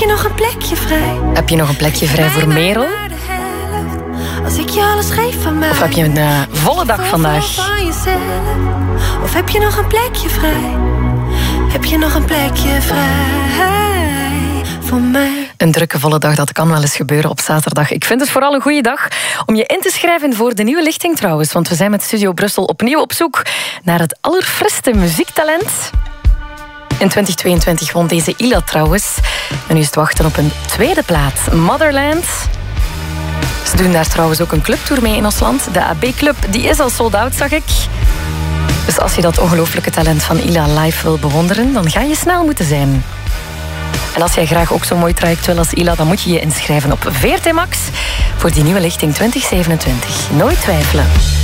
je nog een plekje vrij? Heb je nog een plekje vrij voor Merel? Als ik je alles geef van mij. Of heb je een volle dag vandaag? Of heb je nog een plekje vrij? Heb je nog een plekje vrij voor mij? Een drukke volle dag, dat kan wel eens gebeuren op zaterdag. Ik vind het vooral een goede dag om je in te schrijven voor de nieuwe lichting trouwens. Want we zijn met Studio Brussel opnieuw op zoek naar het allerfriste muziektalent. In 2022 won deze Ila trouwens. En nu is het wachten op een tweede plaats. Motherland. Ze doen daar trouwens ook een clubtour mee in ons land. De AB-club, die is al sold out, zag ik. Dus als je dat ongelooflijke talent van Ila live wil bewonderen, dan ga je snel moeten zijn. En als jij graag ook zo'n mooi traject wil als Ila, dan moet je je inschrijven op VRT Max voor die nieuwe lichting 2027. Nooit twijfelen.